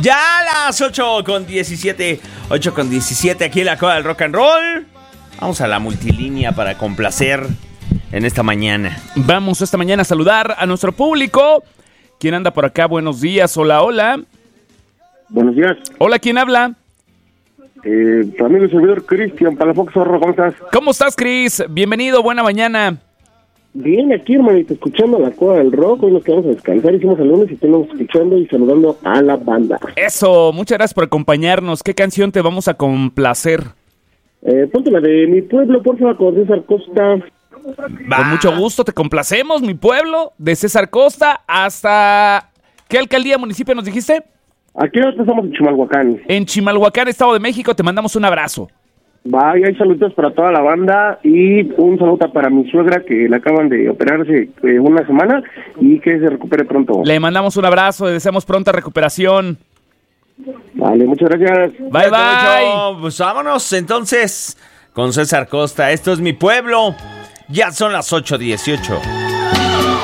Ya a las 8:17, 8:17 aquí en la Cueva del Rock and Roll. Vamos a la multilínea para complacer en esta mañana. Vamos esta mañana a saludar a nuestro público. ¿Quién anda por acá? Buenos días, hola, hola. Buenos días. Hola, ¿quién habla? Tu amigo y servidor Cristian Palafox Zorro, ¿cómo estás? ¿Cómo estás, Cris? Bienvenido, buena mañana. Bien, aquí, hermanito, escuchando la Cueva del Rock. Hoy nos quedamos a descansar, hicimos el lunes y estamos escuchando y saludando a la banda. Eso, muchas gracias por acompañarnos. ¿Qué canción te vamos a complacer? Ponte la de Mi Pueblo, por favor, con César Costa. Con mucho gusto te complacemos, Mi Pueblo, de César Costa hasta... ¿Qué alcaldía, municipio nos dijiste? Aquí nosotros estamos en Chimalhuacán. En Chimalhuacán, Estado de México, te mandamos un abrazo. Vaya, hay saludos para toda la banda y un saludo para mi suegra que le acaban de operarse una semana y que se recupere pronto. Le mandamos un abrazo, le deseamos pronta recuperación. Vale, muchas gracias. Bye, bye. Pues vámonos entonces con César Costa. Esto es Mi Pueblo. Ya son las 8:18.